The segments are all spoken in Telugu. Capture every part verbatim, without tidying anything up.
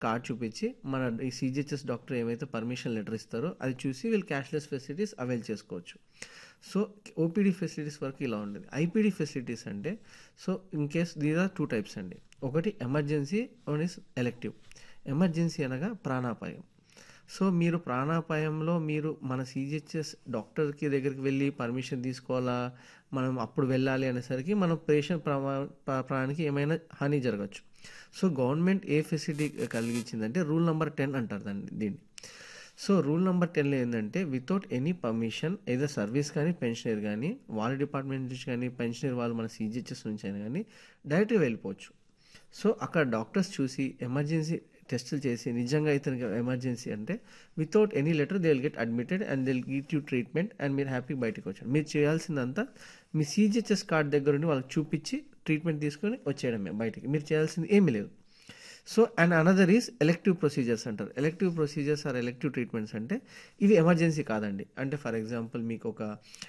కార్డ్ చూపించి మన ఈ సీజీహెచ్ఎస్ డాక్టర్ ఏమైతే పర్మిషన్ లెటర్ ఇస్తారో అది చూసి వీళ్ళు క్యాష్లెస్ ఫెసిలిటీస్ అవైల్ చేసుకోవచ్చు. సో ఓపీడీ ఫెసిలిటీస్ వరకు ఇలా ఉండేది. ఐపీడీ ఫెసిలిటీస్ అంటే so in case these are two types అండి. ఒకటి emergency, one is elective. Emergency అనగా ప్రాణాపాయం. సో మీరు ప్రాణాపాయంలో మీరు మన సీజీహెచ్ఎస్ డాక్టర్కి దగ్గరికి వెళ్ళి పర్మిషన్ తీసుకోవాలా, మనం అప్పుడు వెళ్ళాలి అనేసరికి మన పేషెంట్ ప్రమా ప్రాణానికి ఏమైనా హాని జరగచ్చు. సో గవర్నమెంట్ ఏ ఫెసిలిటీ కలిగించిందంటే రూల్ నెంబర్ టెన్ అంటారు దాన్ని దీన్ని. సో రూల్ నెంబర్ టెన్లో ఏంటంటే వితౌట్ ఎనీ పర్మిషన్ ఏదో సర్వీస్ కానీ పెన్షనర్ కానీ వాళ్ళ డిపార్ట్మెంట్ నుంచి కానీ పెన్షనర్ వాళ్ళు మన సీజీహెచ్ఎస్ నుంచి అయినా కానీ డైరెక్ట్గా వెళ్ళిపోవచ్చు. సో అక్కడ డాక్టర్స్ చూసి ఎమర్జెన్సీ టెస్టులు చేసి నిజంగా ఇతనికి ఎమర్జెన్సీ అంటే without any letter they will get admitted and they will give you treatment and మీరు హ్యాపీ బయటకు వచ్చారు. మీరు చేయాల్సిందంతా మీ సీజీహెచ్ఎస్ కార్డ్ దగ్గర ఉండి వాళ్ళకి చూపించి ట్రీట్మెంట్ తీసుకొని వచ్చేయడమే బయటికి. మీరు చేయాల్సింది ఏమీ లేదు. So and another is elective procedures అంటారు. Elective procedures are elective treatments అంటే ఇవి ఎమర్జెన్సీ కాదండి. అంటే ఫర్ ఎగ్జాంపుల్ మీకు ఒక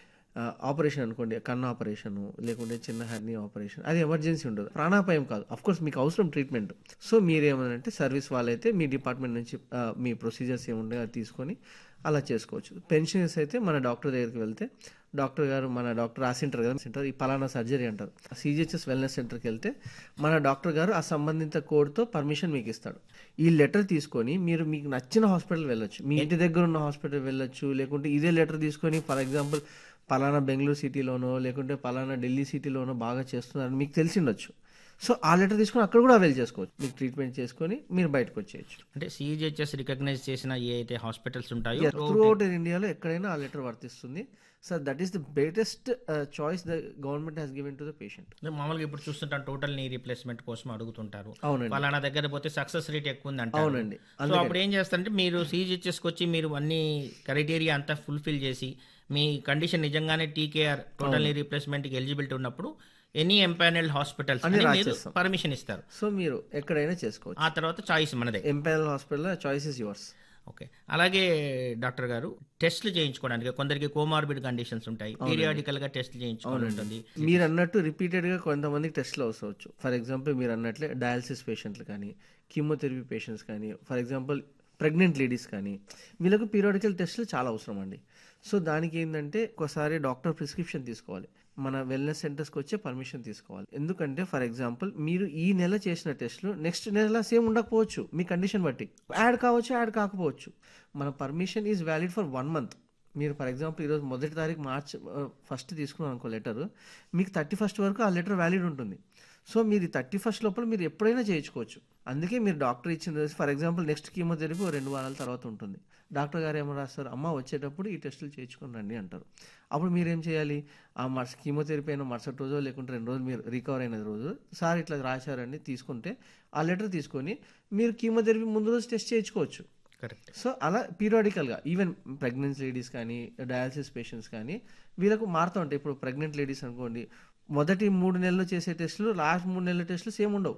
ఆపరేషన్ అనుకోండి, కన్ను ఆపరేషను లేకుంటే చిన్న హెర్నియా ఆపరేషన్, అది ఎమర్జెన్సీ ఉండదు, ప్రాణాపాయం కాదు. అఫ్కోర్స్ మీకు అవసరం ట్రీట్మెంట్. సో మీరేమనంటే సర్వీస్ వాళ్ళైతే మీ డిపార్ట్మెంట్ నుంచి మీ ప్రొసీజర్స్ ఏముంటాయో అది తీసుకొని అలా చేసుకోవచ్చు. పెన్షనర్స్ అయితే మన డాక్టర్ దగ్గరికి వెళ్తే డాక్టర్ గారు మన డాక్టర్ రాసింటారు కదా సెంటర్ ఈ పలానా సర్జరీ అంటారు. సీజీహెచ్ఎస్ వెల్నెస్ సెంటర్కి వెళ్తే మన డాక్టర్ గారు ఆ సంబంధిత కోడ్తో పర్మిషన్ మీకు ఇస్తాడు. ఈ లెటర్ తీసుకొని మీరు మీకు నచ్చిన హాస్పిటల్ వెళ్ళొచ్చు. మీ ఇంటి దగ్గర ఉన్న హాస్పిటల్ వెళ్ళొచ్చు. లేకుంటే ఇదే లెటర్ తీసుకొని ఫర్ ఎగ్జాంపుల్ పలానా బెంగళూరు సిటీలోనో లేకుంటే పలానా ఢిల్లీ సిటీలోనో బాగా చేస్తున్నారని మీకు తెలిసి ఉండొచ్చు. సో ఆ లెటర్ తీసుకొని అక్కడ కూడా అవైల్ చేసుకోవచ్చు. మీకు ట్రీట్మెంట్ చేసుకొని మీరు బయటకు వచ్చేయచ్చు. అంటే సీజీహెచ్ఎస్ రికగ్నైజ్ చేసిన ఏ అయితే హాస్పిటల్స్ ఉంటాయో త్రూ అవుట్ ఇండియాలో ఎక్కడైనా ఆ లెటర్ వర్తిస్తుంది. So that is the బెటెస్ట్ choice the government has given to the patient. మామూలుగా ఇప్పుడు చూస్తుంటాం టోటల్ నీ రీప్లేస్మెంట్ కోసం అడుగుతుంటారు. అవునండి. పలానా దగ్గర పోతే సక్సెస్ రేట్ ఎక్కువ ఉంది అంటారు. అవునండి. సో అప్పుడు ఏం చేస్తారంటే మీరు సీజీహెచ్ఎస్కి వచ్చి మీరు అన్ని క్రైటీరియా అంతా ఫుల్ఫిల్ చేసి మీ కండిషన్ నిజంగానే టీకేఆర్ టోటల్ నీ రీప్లేస్మెంట్కి ఎలిజిబిలిటీ ఉన్నప్పుడు ఎనీ ఎంపానల్ హాస్పిటల్స్ అని మీరు పర్మిషన్ ఇస్తారు. సో మీరు ఎక్కడైనా చేసుకోవచ్చు. ఆ తర్వాత చాయిస్ మనదే. Empanel hospital choice is yours. Okay. అలాగే డాక్టర్ గారు టెస్ట్లు చేయించుకోవడానికి కొందరికి కోమార్బిడ్ కండిషన్స్ ఉంటాయి, పీరియాడికల్ గా టెస్ట్లు చేయించుకోవాలి ఉంటుంది. మీరు అన్నట్టు రిపీటెడ్ గా కొంతమందికి టెస్ట్లు అవసరవచ్చు. ఫర్ ఎగ్జాంపుల్ మీరు అన్నట్లే డయాలసిస్ పేషెంట్లు కానీ కీమోథెరపీ పేషెంట్స్ కానీ ఫర్ ఎగ్జాంపుల్ ప్రెగ్నెంట్ లేడీస్ కానీ వీళ్ళకు పీరియాడికల్ టెస్ట్లు చాలా అవసరం అండి. సో దానికి ఏంటంటే ఒకసారి డాక్టర్ ప్రిస్క్రిప్షన్ తీసుకోవాలి, మన వెల్నెస్ సెంటర్స్కి వచ్చే పర్మిషన్ తీసుకోవాలి. ఎందుకంటే ఫర్ ఎగ్జాంపుల్ మీరు ఈ నెల చేసిన టెస్ట్లు నెక్స్ట్ నెల సేమ్ ఉండకపోవచ్చు, మీ కండిషన్ బట్టి యాడ్ కావచ్చు, యాడ్ కాకపోవచ్చు. మన permission is valid for one month. మీరు ఫర్ ఎగ్జాంపుల్ ఈరోజు మొదటి తారీఖు మార్చ్ ఫస్ట్ తీసుకున్నాను అనుకో లెటర్, మీకు థర్టీ ఫస్ట్ వరకు ఆ లెటర్ వ్యాలిడ్ ఉంటుంది. సో మీరు థర్టీ ఫస్ట్ లోపల మీరు ఎప్పుడైనా చేయించుకోవచ్చు. అందుకే మీరు డాక్టర్ ఇచ్చిన ఫర్ ఎగ్జాంపుల్ నెక్స్ట్ కీమోథెరపీ రెండు వారాల తర్వాత ఉంటుంది. డాక్టర్ గారు ఏమో రాస్తారు, అమ్మ వచ్చేటప్పుడు ఈ టెస్టులు చేయించుకొని రండి అంటారు. అప్పుడు మీరేం చేయాలి, ఆ మర్స్ కీమోథెరపీ అయినా మరుసటి రోజు లేకుంటే రెండు రోజులు మీరు రికవర్ అయిన రోజు సార్ ఇట్లా రాశారండి తీసుకుంటే ఆ లెటర్ తీసుకొని మీరు కీమోథెరపీ ముందు రోజు టెస్ట్ చేయించుకోవచ్చు. కరెక్ట్. సో అలా పీరియాడికల్గా ఈవెన్ ప్రెగ్నెన్సీ లేడీస్ కానీ డయాలసిస్ పేషెంట్స్ కానీ వీళ్ళకు మారుతూ ఉంటాయి. ఇప్పుడు ప్రెగ్నెంట్ లేడీస్ అనుకోండి, మొదటి మూడు నెలలు చేసే టెస్టులు లాస్ట్ మూడు నెలల టెస్టులు సేమ్ ఉండవు.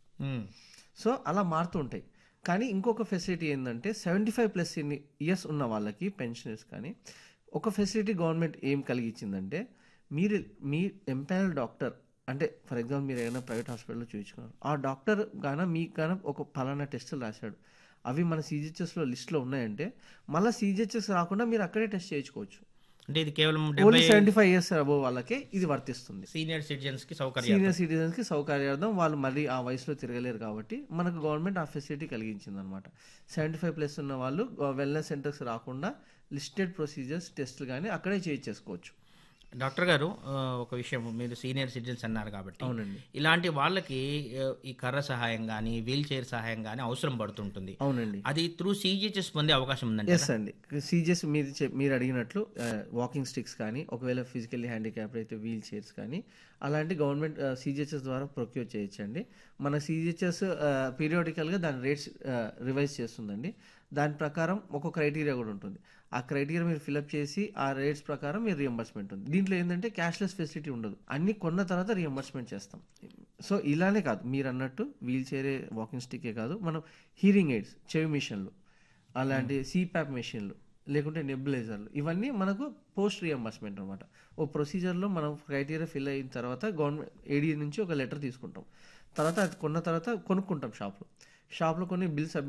సో అలా మారుతూ ఉంటాయి. కానీ ఇంకొక ఫెసిలిటీ ఏంటంటే సెవెంటీ ఫైవ్ ప్లస్ ఇన్ని ఇయర్స్ ఉన్న వాళ్ళకి పెన్షనర్స్ కానీ ఒక ఫెసిలిటీ గవర్నమెంట్ ఏం కలిగించిందంటే మీరు మీ ఎంపానల్ డాక్టర్ అంటే ఫర్ ఎగ్జాంపుల్ మీరు ఏదైనా ప్రైవేట్ హాస్పిటల్లో చూపించుకున్నారు, ఆ డాక్టర్ గాన మీకు గాన ఒక పలానా టెస్టులు రాశాడు, అవి మన సీజీహెచ్ఎస్లో లిస్ట్లో ఉన్నాయంటే మళ్ళీ సీజీహెచ్ఎస్ రాకుండా మీరు అక్కడే టెస్ట్ చేయించుకోవచ్చు. అంటే ఇది కేవలం సెవెంటీ ఫైవ్ ఇయర్స్ అబోవ్ వాళ్ళకే ఇది వర్తిస్తుంది. సీనియర్ సిటిజన్స్ కి సౌకర్యం సీనియర్ సిటిజన్స్ కి సౌకర్యార్థం వాళ్ళు మళ్ళీ ఆ వయసులో తిరగలేరు కాబట్టి మనకు గవర్నమెంట్ ఆ ఫెసిలిటీ కలిగించింది అనమాట. సెవెంటీ ఫైవ్ ప్లస్ ఉన్న వాళ్ళు వెల్నెస్ సెంటర్స్ రాకుండా లిస్టెడ్ ప్రొసీజర్స్ టెస్ట్లు కానీ అక్కడే చేయించేసుకోవచ్చు. డాక్టర్ గారు ఒక విషయం, మీరు సీనియర్ సిటిజన్స్ అన్నారు కాబట్టి అవునండి, ఇలాంటి వాళ్ళకి ఈ కర్ర సహాయం కానీ వీల్ చైర్ సహాయం కానీ అవసరం పడుతుంటుంది. అవునండి, అది త్రూ సీజీహెచ్ఎస్ పొందే అవకాశం ఉందండి. ఎస్ అండి, సీజీహెచ్ మీరు మీరు అడిగినట్లు వాకింగ్ స్టిక్స్ కానీ ఒకవేళ ఫిజికల్లీ హ్యాండిక్యాప్డ్ అయితే వీల్ చైర్స్ కానీ అలాంటి గవర్నమెంట్ సీజీహెచ్ఎస్ ద్వారా ప్రొక్యూర్ చేయొచ్చండి. మన సీజీహెచ్ఎస్ పీరియాడికల్గా దాని రేట్స్ రివైజ్ చేస్తుందండి. దాని ప్రకారం ఒక క్రైటీరియా కూడా ఉంటుంది. ఆ క్రైటీరియా మీరు ఫిల్అప్ చేసి ఆ రేట్స్ ప్రకారం మీరు రియంబర్స్మెంట్ ఉంది. దీంట్లో ఏంటంటే క్యాష్లెస్ ఫెసిలిటీ ఉండదు, అన్ని కొన్న తర్వాత రియంబర్స్మెంట్ చేస్తాం. సో ఇలానే కాదు మీరు అన్నట్టు వీల్ చైరే వాకింగ్ స్టిక్కే కాదు, మనం హీరింగ్ ఎయిడ్స్ చెవి మిషన్లు అలాంటి సీప్యాప్ మెషిన్లు లేకుంటే నెబులైజర్లు ఇవన్నీ మనకు పోస్ట్ రియంబర్స్మెంట్ అనమాట. ఓ ప్రొసీజర్లో మనం క్రైటీరియా ఫిల్ అయిన తర్వాత గవర్నమెంట్ ఏడీ నుంచి ఒక లెటర్ తీసుకుంటాం. తర్వాత అది కొన్న తర్వాత కొనుక్కుంటాం షాప్లో. షాప్లో కొన్ని బిల్స్